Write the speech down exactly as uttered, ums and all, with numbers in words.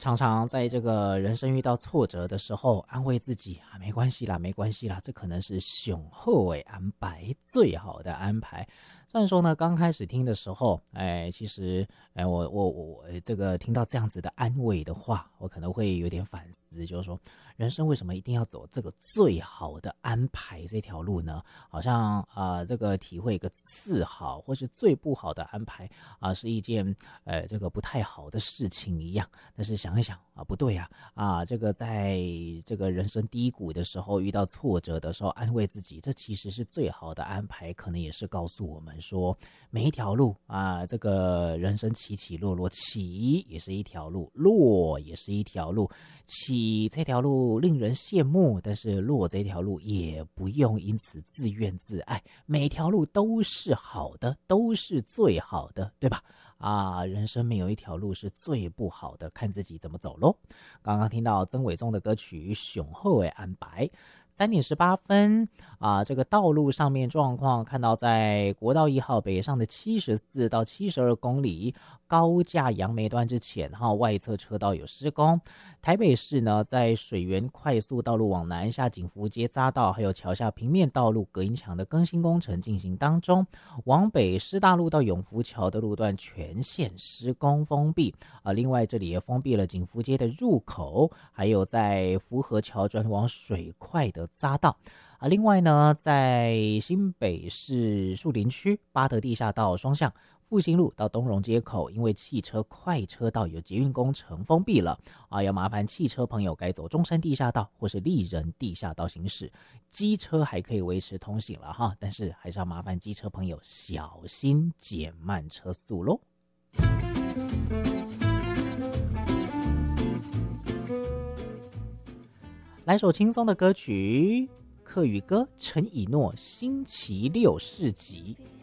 常常在这个人生遇到挫折的时候，安慰自己啊，没关系啦，没关系啦，这可能是雄厚的安排，最好的安排。虽然说呢，刚开始听的时候，哎，其实，哎，我我我这个听到这样子的安慰的话，我可能会有点反思，就是说，人生为什么一定要走这个最好的安排这条路呢？好像啊、呃，这个体会一个次好或是最不好的安排啊、呃，是一件呃这个不太好的事情一样。但是想一想啊，不对呀啊，这个在这个人生低谷的时候，遇到挫折的时候，安慰自己，这其实是最好的安排，可能也是告诉我们说，每一条路啊，这个人生起起落落，起也是一条路，落也是一条路，起这条路令人羡慕，但是落这条路也不用因此自怨自艾，每条路都是好的，都是最好的，对吧？啊，人生没有一条路是最不好的，看自己怎么走咯。刚刚听到曾伟忠的歌曲《雄厚的安排》。三点十八分啊，这个道路上面状况，看到在国道一号北上的七十四到七十二公里高架杨梅段之前哈，外侧车道有施工。台北市呢，在水源快速道路往南下景福街匝道，还有桥下平面道路隔音墙的更新工程进行当中。往北师大路到永福桥的路段全线施工封闭啊，另外这里也封闭了景福街的入口，还有在福和桥转往水快的匝道啊。另外呢，在新北市树林区八德地下道双向复兴路到东荣街口，因为汽车快车道有捷运工程封闭了啊，要麻烦汽车朋友改走中山地下道或是立人地下道行驶。机车还可以维持通行了哈，但是还是要麻烦机车朋友小心减慢车速咯。来首轻松的歌曲，客语歌陈以诺星期六市集。